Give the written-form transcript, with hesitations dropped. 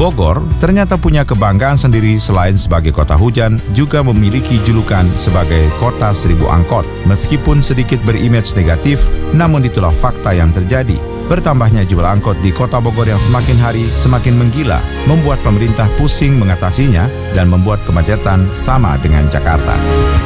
Bogor ternyata punya kebanggaan sendiri selain sebagai kota hujan, juga memiliki julukan sebagai kota 1000 angkot. Meskipun sedikit berimage negatif, namun itulah fakta yang terjadi. Bertambahnya jumlah angkot di kota Bogor yang semakin hari semakin menggila, membuat pemerintah pusing mengatasinya dan membuat kemacetan sama dengan Jakarta.